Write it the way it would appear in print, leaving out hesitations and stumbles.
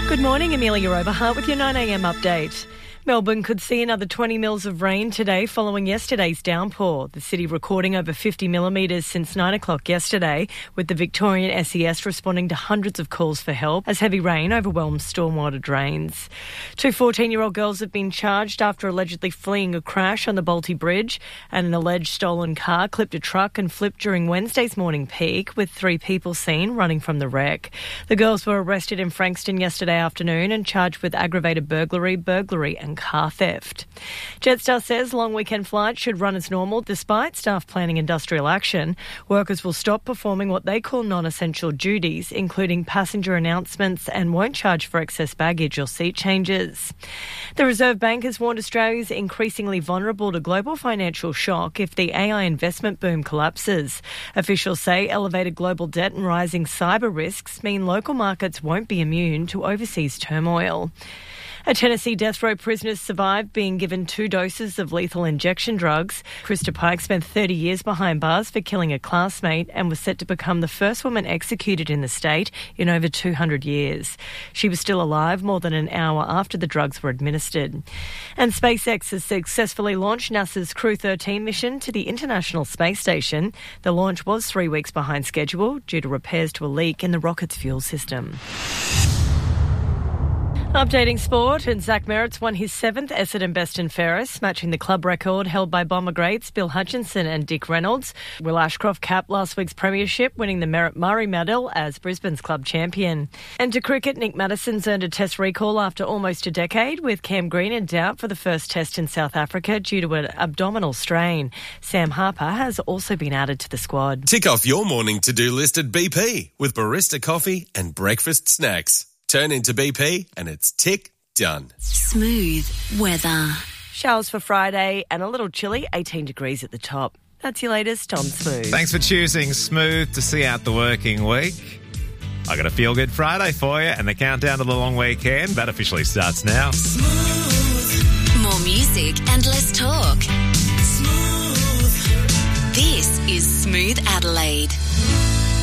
Good morning, Amelia Oberhart with your 9am update. Melbourne could see another 20 mils of rain today following yesterday's downpour. The city recording over 50 millimetres since 9 o'clock yesterday, with the Victorian SES responding to hundreds of calls for help as heavy rain overwhelmed stormwater drains. Two 14-year-old girls have been charged after allegedly fleeing a crash on the Bolte Bridge, and an alleged stolen car clipped a truck and flipped during Wednesday's morning peak, with 3 people seen running from the wreck. The girls were arrested in Frankston yesterday afternoon and charged with aggravated burglary and car theft. Jetstar says long weekend flights should run as normal despite staff planning industrial action. Workers will stop performing what they call non-essential duties, including passenger announcements, and won't charge for excess baggage or seat changes. The Reserve Bank has warned Australia is increasingly vulnerable to global financial shock if the AI investment boom collapses. Officials say elevated global debt and rising cyber risks mean local markets won't be immune to overseas turmoil. A Tennessee death row prisoner survived being given 2 doses of lethal injection drugs. Krista Pike spent 30 years behind bars for killing a classmate and was set to become the first woman executed in the state in over 200 years. She was still alive more than an hour after the drugs were administered. And SpaceX has successfully launched NASA's Crew 13 mission to the International Space Station. The launch was 3 weeks behind schedule due to repairs to a leak in the rocket's fuel system. Updating sport, and Zach Merritt's won his 7th Essendon Best and Fairest, matching the club record held by Bomber greats Bill Hutchinson and Dick Reynolds. Will Ashcroft capped last week's premiership, winning the Merritt Murray Medal as Brisbane's club champion. And to cricket, Nick Maddison's earned a test recall after almost a decade, with Cam Green in doubt for the first test in South Africa due to an abdominal strain. Sam Harper has also been added to the squad. Tick off your morning to-do list at BP with barista coffee and breakfast snacks. Turn into BP and it's tick done. Smooth weather. Showers for Friday and a little chilly, 18 degrees at the top. That's your latest on Smooth. Thanks for choosing Smooth to see out the working week. I got a feel-good Friday for you, and the countdown to the long weekend, that officially starts now. Smooth. More music and less talk. Smooth. This is Smooth Adelaide.